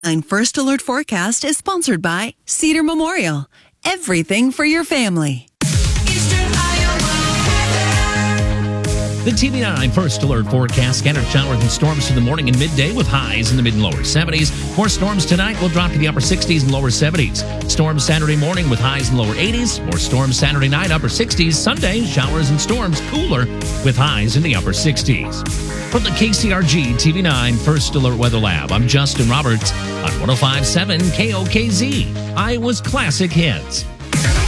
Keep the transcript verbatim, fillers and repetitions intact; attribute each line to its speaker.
Speaker 1: nine First Alert Forecast is sponsored by Cedar Memorial. Everything for your family.
Speaker 2: The T V nine First Alert Forecast. Scattered showers and storms for the morning and midday with highs in the mid and lower seventies. More storms tonight will drop to the upper sixties and lower seventies. Storms Saturday morning with highs in the lower eighties. More storms Saturday night, upper sixties. Sunday, showers and storms cooler with highs in the upper sixties. From the K C R G T V nine First Alert Weather Lab, I'm Justin Roberts on one oh five point seven K O K Z, Iowa's Classic Hits.